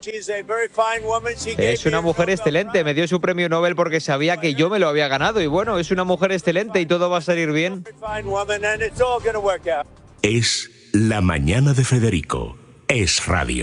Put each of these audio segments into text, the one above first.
Es una mujer excelente, me dio su premio Nobel porque sabía que yo me lo había ganado y bueno, es una mujer excelente y todo va a salir bien. Es La Mañana de Federico. Es radio.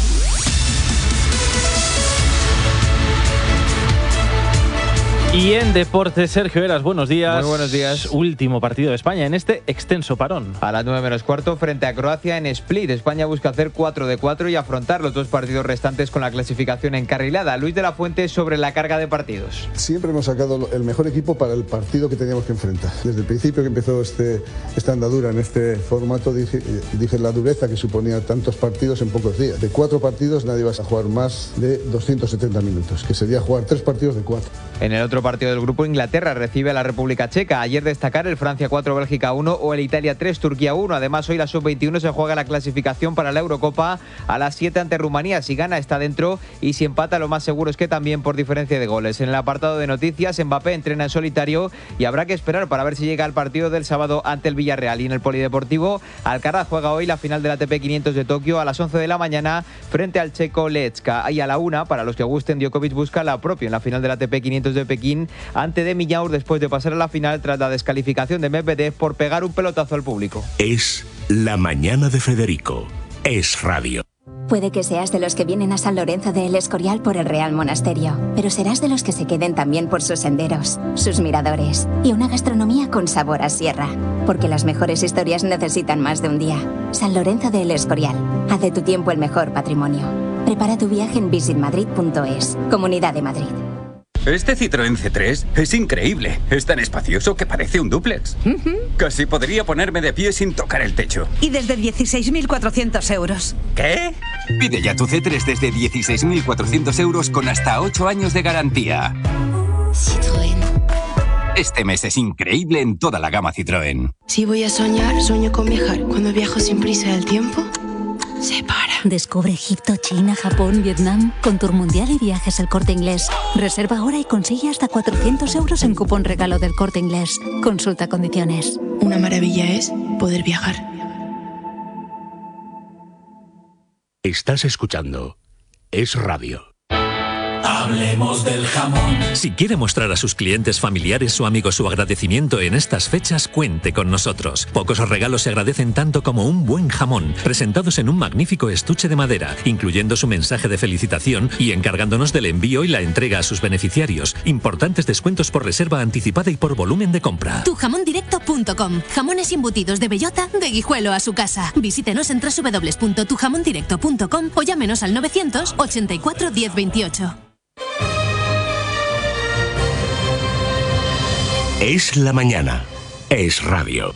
Y en deportes, Sergio Heras, buenos días. Muy buenos días. Último partido de España en este extenso parón. A las 9:15 frente a Croacia en Split. España busca hacer 4 de 4 y afrontar los 2 partidos restantes con la clasificación encarrilada. Luis de la Fuente sobre la carga de partidos. Siempre hemos sacado el mejor equipo para el partido que teníamos que enfrentar. Desde el principio que empezó esta andadura en este formato dije la dureza que suponía tantos partidos en pocos días. De 4 partidos nadie va a jugar más de 270 minutos, que sería jugar 3 partidos de 4. En el otro partido del grupo, Inglaterra recibe a la República Checa. Ayer destacar el Francia 4, Bélgica 1 o el Italia 3, Turquía 1. Además, hoy la Sub-21 se juega la clasificación para la Eurocopa a las 7 ante Rumanía. Si gana está dentro y si empata lo más seguro es que también por diferencia de goles. En el apartado de noticias, Mbappé entrena en solitario y habrá que esperar para ver si llega al partido del sábado ante el Villarreal. Y en el Polideportivo, Alcaraz juega hoy la final de la ATP 500 de Tokio a las 11 de la mañana frente al checo Lechka. Y a la 1, para los que gusten, Djokovic busca la propia en la final de la ATP 500 de Pekín ante de Millaur después de pasar a la final tras la descalificación de Medvedev por pegar un pelotazo al público. Es La Mañana de Federico. Es radio. Puede que seas de los que vienen a San Lorenzo de El Escorial por el Real Monasterio, pero serás de los que se queden también por sus senderos, sus miradores y una gastronomía con sabor a sierra. Porque las mejores historias necesitan más de un día. San Lorenzo de El Escorial. Haz de tu tiempo el mejor patrimonio. Prepara tu viaje en visitmadrid.es. Comunidad de Madrid. Este Citroën C3 es increíble. Es tan espacioso que parece un dúplex. Casi podría ponerme de pie sin tocar el techo. Y desde 16.400 euros. ¿Qué? Pide ya tu C3 desde 16.400 euros con hasta 8 años de garantía. Citroën. Este mes es increíble en toda la gama Citroën. Si voy a soñar, sueño con viajar. Cuando viajo sin prisa del tiempo, se para. Descubre Egipto, China, Japón, Vietnam con Tour Mundial y Viajes El Corte Inglés. Reserva ahora y consigue hasta 400 euros en cupón regalo del Corte Inglés. Consulta condiciones. Una maravilla es poder viajar. Estás escuchando Es Radio. Hablemos del jamón. Si quiere mostrar a sus clientes, familiares o amigos su agradecimiento en estas fechas, cuente con nosotros. Pocos regalos se agradecen tanto como un buen jamón, presentados en un magnífico estuche de madera, incluyendo su mensaje de felicitación y encargándonos del envío y la entrega a sus beneficiarios. Importantes descuentos por reserva anticipada y por volumen de compra. Tujamondirecto.com. Jamones embutidos de bellota, de Guijuelo a su casa. Visítenos en www.tujamondirecto.com o llámenos al 984 1028. Es la mañana. Es radio.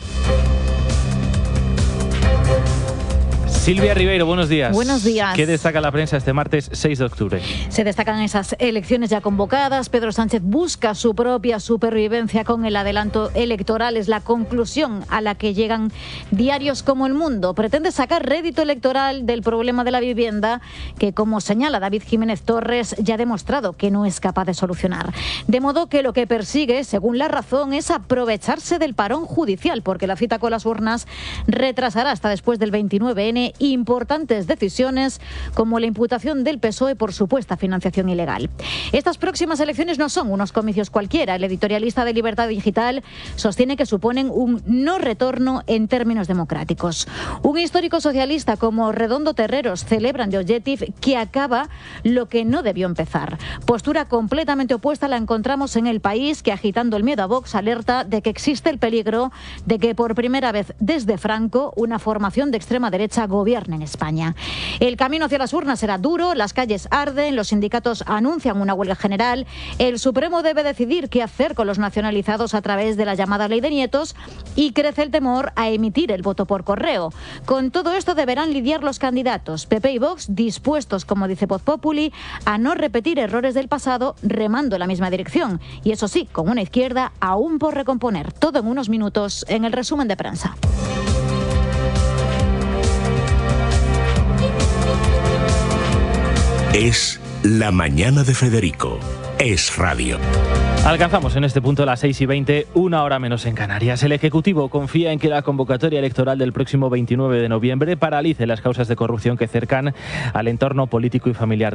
Silvia Ribeiro, buenos días. Buenos días. ¿Qué destaca la prensa este martes 6 de octubre? Se destacan esas elecciones ya convocadas. Pedro Sánchez busca su propia supervivencia con el adelanto electoral. Es la conclusión a la que llegan diarios como El Mundo. Pretende sacar rédito electoral del problema de la vivienda que, como señala David Jiménez Torres, ya ha demostrado que no es capaz de solucionar. De modo que lo que persigue, según La Razón, es aprovecharse del parón judicial, porque la cita con las urnas retrasará hasta después del 29N importantes decisiones como la imputación del PSOE por supuesta financiación ilegal. Estas próximas elecciones no son unos comicios cualquiera. El editorialista de Libertad Digital sostiene que suponen un no retorno en términos democráticos. Un histórico socialista como Redondo Terreros celebra en The Objective que acaba lo que no debió empezar. Postura completamente opuesta la encontramos en El País, que agitando el miedo a Vox alerta de que existe el peligro de que por primera vez desde Franco una formación de extrema derecha gobierne en España. El camino hacia las urnas será duro, las calles arden, los sindicatos anuncian una huelga general, el Supremo debe decidir qué hacer con los nacionalizados a través de la llamada ley de nietos y crece el temor a emitir el voto por correo. Con todo esto deberán lidiar los candidatos. PP y Vox dispuestos, como dice Voz Populi, a no repetir errores del pasado remando en la misma dirección. Y eso sí, con una izquierda aún por recomponer. Todo en unos minutos en el resumen de prensa. Es la mañana de Federico. Es radio. Alcanzamos en este punto las 6:20, una hora menos en Canarias. El Ejecutivo confía en que la convocatoria electoral del próximo 29 de noviembre paralice las causas de corrupción que cercan al entorno político y familiar